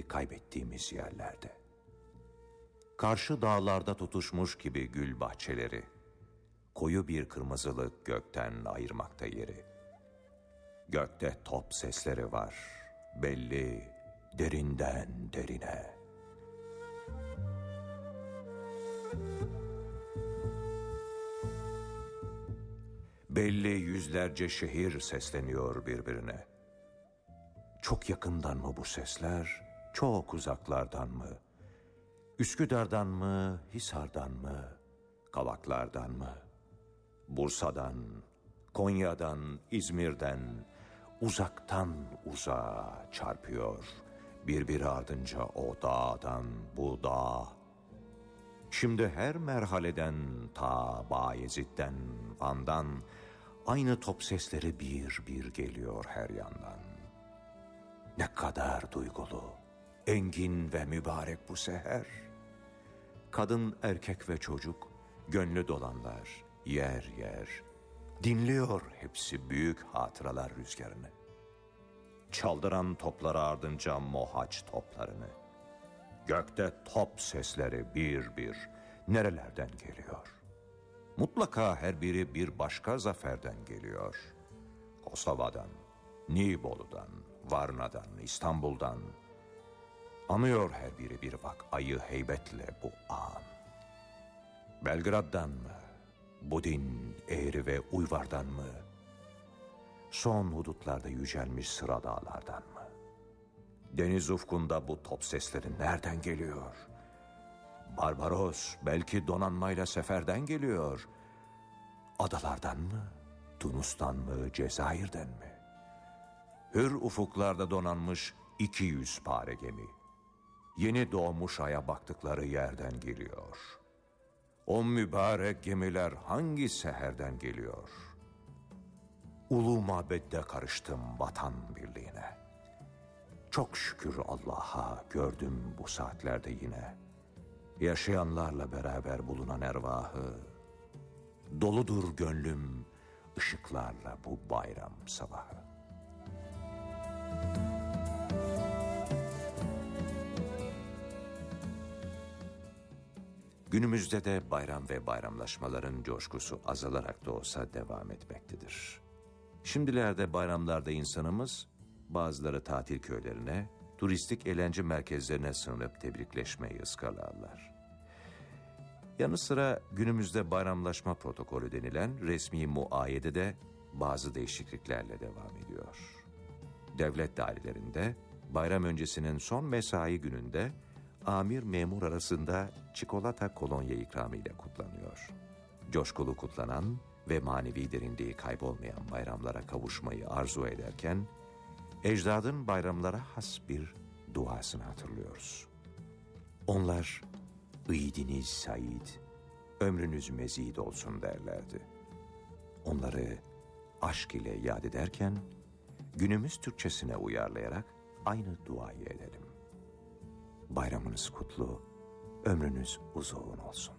kaybettiğimiz yerlerde. Karşı dağlarda tutuşmuş gibi gül bahçeleri, koyu bir kırmızılık gökten ayırmakta yeri. Gökte top sesleri var, belli derinden derine. Belli yüzlerce şehir sesleniyor birbirine. Çok yakından mı bu sesler, çok uzaklardan mı? Üsküdar'dan mı, Hisar'dan mı, Kavaklar'dan mı? Bursa'dan, Konya'dan, İzmir'den, uzaktan uzağa çarpıyor. Birbiri ardınca o dağdan bu dağ. Şimdi her merhaleden ta Bayezid'den, Van'dan aynı top sesleri bir bir geliyor her yandan. Ne kadar duygulu, engin ve mübarek bu seher. Kadın, erkek ve çocuk, gönlü dolanlar, yer yer, dinliyor hepsi büyük hatıralar rüzgarını. Çaldıran topları ardınca mohaç toplarını. Gökte top sesleri bir bir nerelerden geliyor? Mutlaka her biri bir başka zaferden geliyor. Kosova'dan, Nibolu'dan, Varna'dan, İstanbul'dan. Anıyor her biri bir vakayı heybetle bu an. Belgrad'dan mı, Budin, Eğri ve Uyvar'dan mı? Son hudutlarda yücelmiş sıra dağlardan mı? Deniz ufkunda bu top sesleri nereden geliyor? Barbaros belki donanmayla seferden geliyor. Adalardan mı? Tunus'tan mı? Cezayir'den mi? Hür ufuklarda donanmış 200 pare gemi. Yeni doğmuş aya baktıkları yerden geliyor. O mübarek gemiler hangi seherden geliyor? Ulu mabedde karıştım vatan birliğine. Çok şükür Allah'a gördüm bu saatlerde yine. Yaşayanlarla beraber bulunan ervahı. Doludur gönlüm ışıklarla bu bayram sabahı. Günümüzde de bayram ve bayramlaşmaların coşkusu azalarak da olsa devam etmektedir. Şimdilerde bayramlarda insanımız bazıları tatil köylerine, turistik eğlence merkezlerine sığınıp tebrikleşmeyi ıskarlarlar. Yanı sıra günümüzde bayramlaşma protokolü denilen resmi muayyede de bazı değişikliklerle devam ediyor. Devlet dairelerinde bayram öncesinin son mesai gününde amir memur arasında çikolata kolonya ikramı ile kutlanıyor. Coşkulu kutlanan ve manevi derinliği kaybolmayan bayramlara kavuşmayı arzu ederken, ecdadın bayramlara has bir duasını hatırlıyoruz. Onlar, "İdiniz Said, ömrünüz mezid olsun" derlerdi. Onları aşk ile yad ederken, günümüz Türkçesine uyarlayarak aynı duayı edelim. Bayramınız kutlu, ömrünüz uzun olsun.